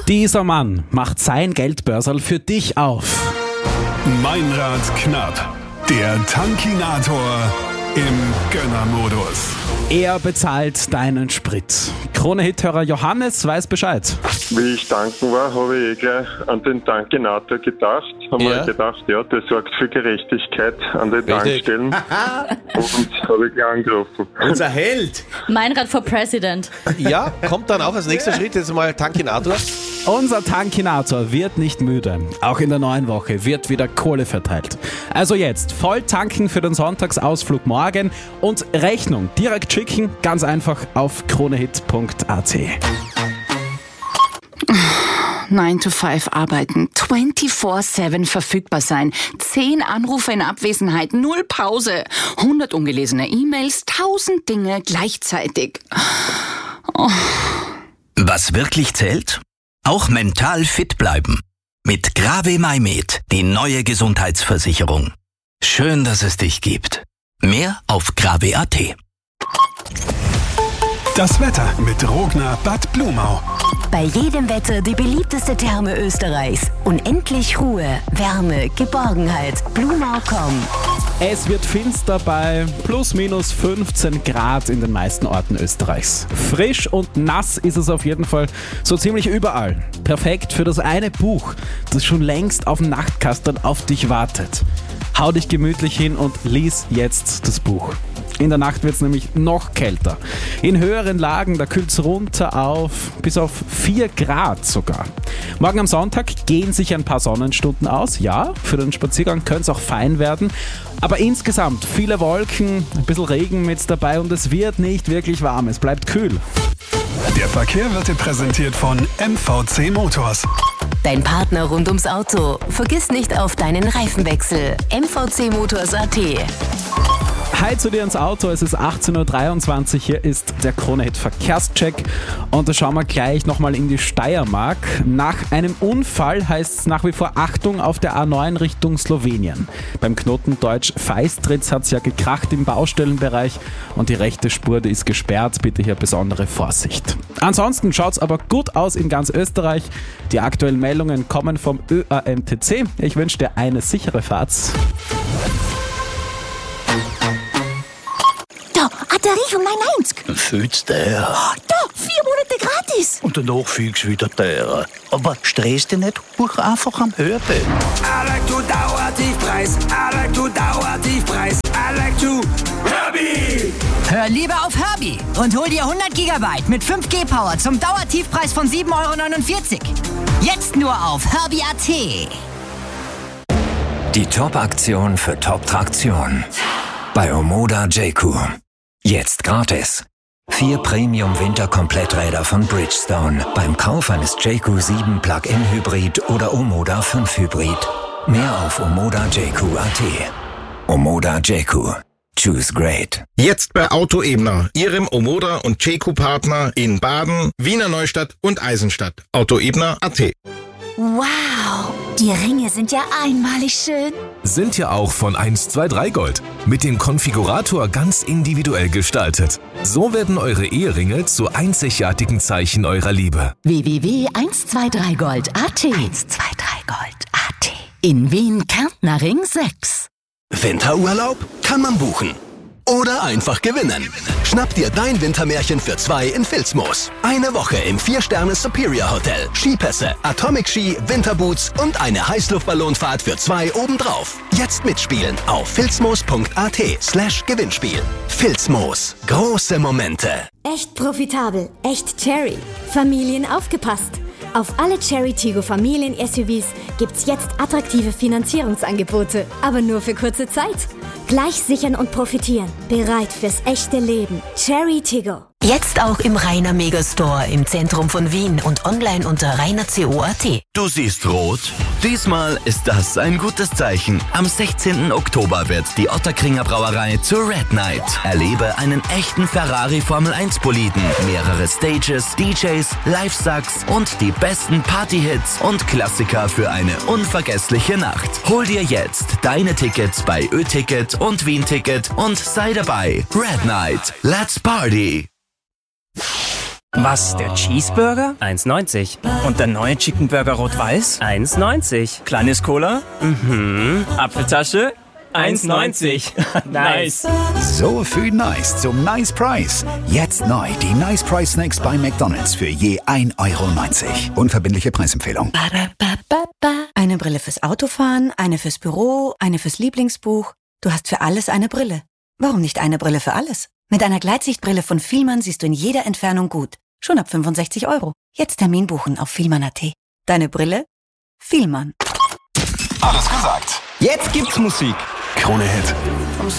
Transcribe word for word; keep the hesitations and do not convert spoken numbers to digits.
Dieser Mann macht sein Geldbörserl für dich auf. Meinrad Knapp, der Tankinator im Gönnermodus. Er bezahlt deinen Sprit. Krone-Hit-Hörer Johannes weiß Bescheid. Wie ich tanken war, habe ich eh gleich an den Tankinator gedacht. Haben Ja. wir gedacht, ja, der sorgt für Gerechtigkeit an den Richtig. Tankstellen. Und habe ich gleich angerufen. Unser Held. Meinrad for President. Ja, kommt dann auch als nächster Schritt jetzt mal Tankinator. Unser Tankinator wird nicht müde. Auch in der neuen Woche wird wieder Kohle verteilt. Also jetzt voll tanken für den Sonntagsausflug morgen und Rechnung direkt schicken, ganz einfach auf kronehit punkt a t. nine to five arbeiten, vierundzwanzig sieben verfügbar sein, zehn Anrufe in Abwesenheit, null Pause, hundert ungelesene E-Mails, tausend Dinge gleichzeitig. Oh. Was wirklich zählt? Auch mental fit bleiben. Mit Grave Maimed, die neue Gesundheitsversicherung. Schön, dass es dich gibt. Mehr auf grave punkt a t. Das Wetter mit Rogner Bad Blumau. Bei jedem Wetter die beliebteste Therme Österreichs. Unendlich Ruhe, Wärme, Geborgenheit. Blumau punkt com. Es wird finster bei plus minus fünfzehn Grad in den meisten Orten Österreichs. Frisch und nass ist es auf jeden Fall so ziemlich überall. Perfekt für das eine Buch, das schon längst auf dem Nachtkasten auf dich wartet. Hau dich gemütlich hin und lies jetzt das Buch. In der Nacht wird es nämlich noch kälter. In höheren Lagen, da kühlt es runter auf bis auf vier Grad sogar. Morgen am Sonntag gehen sich ein paar Sonnenstunden aus. Ja, für den Spaziergang könnte es auch fein werden. Aber insgesamt viele Wolken, ein bisschen Regen mit dabei und es wird nicht wirklich warm. Es bleibt kühl. Der Verkehr wird dir präsentiert von M V C Motors. Dein Partner rund ums Auto. Vergiss nicht auf deinen Reifenwechsel. M V C Motors punkt a t. Hi zu dir ins Auto, es ist achtzehn Uhr dreiundzwanzig, hier ist der Krone-Hit Verkehrscheck und da schauen wir gleich nochmal in die Steiermark. Nach einem Unfall heißt es nach wie vor Achtung auf der A neun Richtung Slowenien. Beim Knoten Deutsch-Feistritz hat es ja gekracht im Baustellenbereich und die rechte Spur, die ist gesperrt, bitte hier besondere Vorsicht. Ansonsten schaut es aber gut aus in ganz Österreich. Die aktuellen Meldungen kommen vom Ö A M T C. Ich wünsche dir eine sichere Fahrt. Da, Batterie von neun neunzig. Fühlt's der? Da, vier Monate gratis. Und danach fliegst du wieder der. Aber stress dich nicht, buch einfach am Hörbild. I like to Dauertiefpreis. I like to Dauertiefpreis. I like to Herbie. Hör lieber auf Herbie und hol dir hundert Gigabyte mit fünf G Power zum Dauertiefpreis von sieben Euro neunundvierzig. Jetzt nur auf herbie punkt a t. Die Top-Aktion für Top-Traktion. Bei Omoda J Q. Jetzt gratis. Vier Premium-Winter-Kompletträder von Bridgestone. Beim Kauf eines J Q sieben Plug-in Hybrid oder Omoda fünf Hybrid. Mehr auf omoda j q punkt a t. Omoda J Q. Choose great. Jetzt bei Auto Ebner, Ihrem Omoda und J Q-Partner in Baden, Wiener Neustadt und Eisenstadt. Auto Ebner punkt a t. Wow, die Ringe sind ja einmalig schön. Sind ja auch von eins zwei drei Gold. Mit dem Konfigurator ganz individuell gestaltet. So werden eure Eheringe zu einzigartigen Zeichen eurer Liebe. w w w punkt eins zwei drei gold punkt a t. eins zwei drei Gold punkt a t. In Wien Kärntner Ring sechs. Winterurlaub kann man buchen. Oder einfach gewinnen. Schnapp dir dein Wintermärchen für zwei in Filzmoos. Eine Woche im vier Sterne Superior Hotel. Skipässe, Atomic Ski, Winterboots und eine Heißluftballonfahrt für zwei obendrauf. Jetzt mitspielen auf filzmoos punkt a t slash Gewinnspiel. Filzmoos. Große Momente. Echt profitabel. Echt Cherry. Familien aufgepasst. Auf alle Cherry Tiggo Familien-S U Vs gibt's jetzt attraktive Finanzierungsangebote. Aber nur für kurze Zeit. Gleich sichern und profitieren. Bereit fürs echte Leben. Cherry Tiggo. Jetzt auch im Rainer Megastore im Zentrum von Wien und online unter rainer punkt co punkt a t. Du siehst rot? Diesmal ist das ein gutes Zeichen. Am sechzehnten Oktober wird die Ottakringer Brauerei zur Red Night. Erlebe einen echten Ferrari Formel eins Boliden, mehrere Stages, D Js, Live-Sucks und die besten Party-Hits und Klassiker für eine unvergessliche Nacht. Hol dir jetzt deine Tickets bei Ö-Ticket und Wien-Ticket und sei dabei. Red Night. Let's Party! Was, der Cheeseburger? eins neunzig. Und der neue Chicken Burger Rot-Weiß? eins neunzig. Kleines Cola? Mhm. Apfeltasche? eins neunzig. Nice. So viel Nice zum Nice Price. Jetzt neu die Nice Price Snacks bei McDonald's für je ein Euro neunzig. Unverbindliche Preisempfehlung. Eine Brille fürs Autofahren, eine fürs Büro, eine fürs Lieblingsbuch. Du hast für alles eine Brille. Warum nicht eine Brille für alles? Mit einer Gleitsichtbrille von Fielmann siehst du in jeder Entfernung gut. Schon ab fünfundsechzig Euro. Jetzt Termin buchen auf fielmann punkt at. Deine Brille? Fielmann. Alles gesagt. Jetzt gibt's Musik. Krone Hit.